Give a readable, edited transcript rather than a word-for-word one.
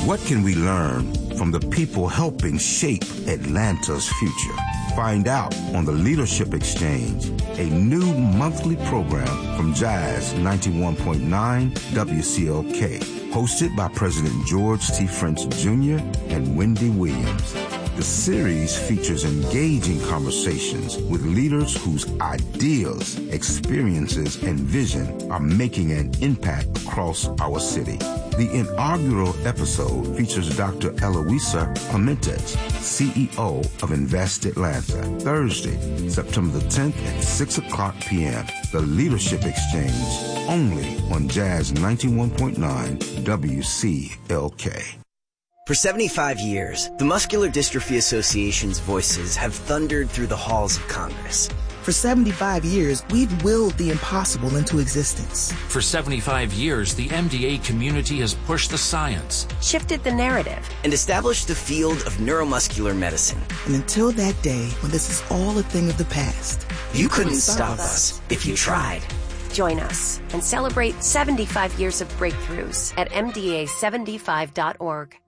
What can we learn from the people helping shape Atlanta's future? Find out on the Leadership Exchange, a new monthly program from Jazz 91.9 WCLK, hosted by President George T. French Jr. and Wendy Williams. The series features engaging conversations with leaders whose ideas, experiences, and vision are making an impact across our city. The inaugural episode features Dr. Eloisa Pimentel, CEO of Invest Atlanta, Thursday, September the 10th at 6 o'clock p.m. The Leadership Exchange, only on Jazz 91.9 WCLK. For 75 years, the Muscular Dystrophy Association's voices have thundered through the halls of Congress. For 75 years, we've willed the impossible into existence. For 75 years, the MDA community has pushed the science, shifted the narrative, and established the field of neuromuscular medicine. And until that day, when this is all a thing of the past, you couldn't stop us if you tried. Join us and celebrate 75 years of breakthroughs at MDA75.org.